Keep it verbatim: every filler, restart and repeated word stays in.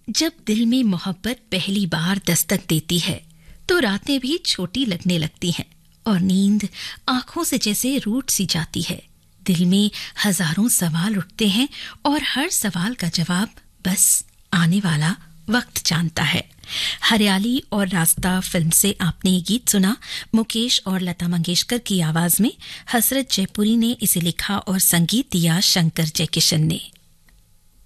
जब दिल में मोहब्बत पहली बार दस्तक देती है तो रातें भी छोटी लगने लगती हैं और नींद आंखों से जैसे रूठ सी जाती है। दिल में हजारों सवाल उठते हैं और हर सवाल का जवाब बस आने वाला वक्त जानता है। हरियाली और रास्ता फिल्म से आपने ये गीत सुना मुकेश और लता मंगेशकर की आवाज में। हसरत जयपुरी ने इसे लिखा और संगीत दिया शंकर जयकिशन ने।